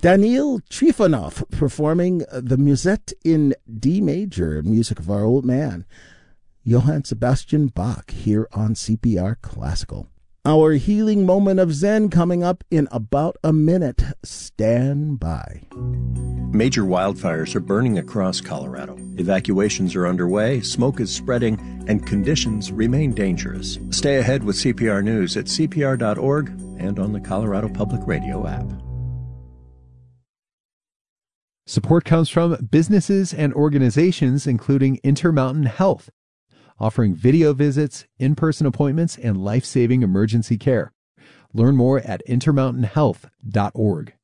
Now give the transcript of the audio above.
Daniil Trifonov performing the Musette in D major, music of our old man, Johann Sebastian Bach, here on CPR Classical. Our healing moment of Zen coming up in about a minute. Stand by. Major wildfires are burning across Colorado. Evacuations are underway, smoke is spreading, and conditions remain dangerous. Stay ahead with CPR News at CPR.org and on the Colorado Public Radio app. Support comes from businesses and organizations including Intermountain Health, offering video visits, in-person appointments, and life-saving emergency care. Learn more at intermountainhealth.org.